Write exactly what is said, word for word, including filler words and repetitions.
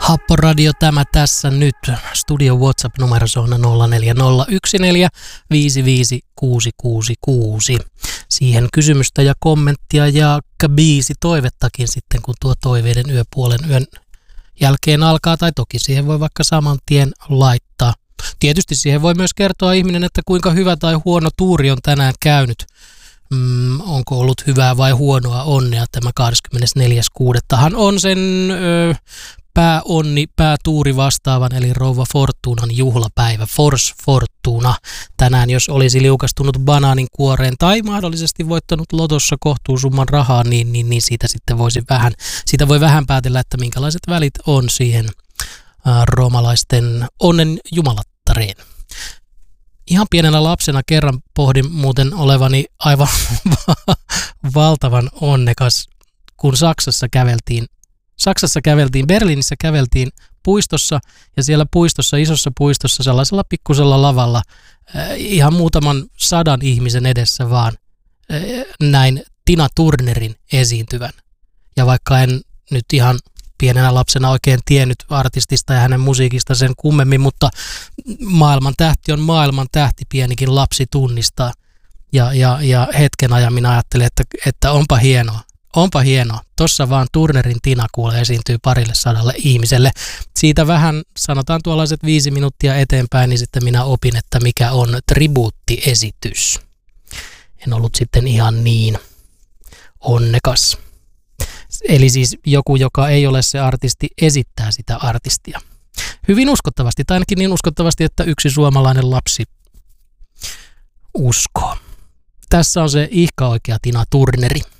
Happoradio tämä tässä nyt. Studio WhatsApp-numero on nolla neljä nolla yksi neljä viisi viisi kuusi kuusi kuusi. Siihen kysymystä ja kommenttia ja biisi toivettakin sitten, kun tuo toiveiden yöpuolen yön jälkeen alkaa. Tai toki siihen voi vaikka saman tien laittaa. Tietysti siihen voi myös kertoa ihminen, että kuinka hyvä tai huono tuuri on tänään käynyt. Mm, onko ollut hyvää vai huonoa onnea tämä kahdeskymmenesneljäs kuudetta on sen ö, pääonni, päätuuri vastaavan, eli rouva Fortunan juhlapäivä, Fors Fortuna. Tänään, jos olisi liukastunut banaanin kuoreen tai mahdollisesti voittanut lotossa kohtuusumman rahaa, niin, niin, niin siitä sitten voisi vähän, siitä voi vähän päätellä, että minkälaiset välit on siihen ä, roomalaisten onnen jumalattareen. Ihan pienenä lapsena kerran pohdin muuten olevani aivan valtavan onnekas, kun Saksassa käveltiin. Saksassa käveltiin, Berliinissä käveltiin puistossa ja siellä puistossa, isossa puistossa, sellaisella pikkusella lavalla, äh, ihan muutaman sadan ihmisen edessä vaan äh, näin Tina Turnerin esiintyvän. Ja vaikka en nyt ihan pienenä lapsena oikein tiennyt artistista ja hänen musiikista sen kummemmin, mutta maailman tähti on maailman tähti, pienikin lapsi tunnistaa. Ja, ja, ja hetken ajan minä ajattelin, että, että onpa hienoa, onpa hienoa. Tossa vaan Turnerin Tina kuule esiintyy parille sadalle ihmiselle. Siitä vähän, sanotaan tuollaiset viisi minuuttia eteenpäin, niin sitten minä opin, että mikä on tribuuttiesitys. En ollut sitten ihan niin onnekas. Eli siis joku, joka ei ole se artisti, esittää sitä artistia. Hyvin uskottavasti, tai ainakin niin uskottavasti, että yksi suomalainen lapsi uskoo. Tässä on se ihka oikea Tina Turneri.